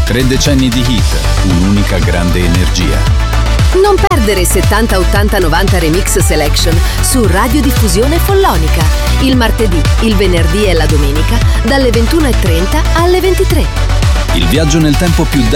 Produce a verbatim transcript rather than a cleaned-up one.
Tre decenni di hit, un'unica grande energia. Non perdere settanta, ottanta, novanta Remix Selection su Radiodiffusione Follonica. Il martedì, il venerdì e la domenica dalle ventuno e trenta alle ventitré. Il viaggio nel tempo più